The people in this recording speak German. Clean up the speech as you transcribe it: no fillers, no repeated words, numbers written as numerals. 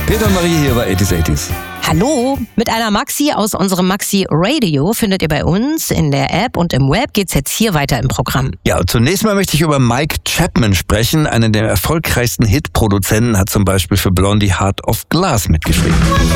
Peter und Marie hier bei 80s. Hallo, mit einer Maxi aus unserem Maxi Radio findet ihr bei uns in der App und im Web. Geht's jetzt hier weiter im Programm. Ja, und zunächst mal möchte ich über Mike Chapman sprechen. Einer der erfolgreichsten Hitproduzenten, hat zum Beispiel für Blondie Heart of Glass mitgeschrieben.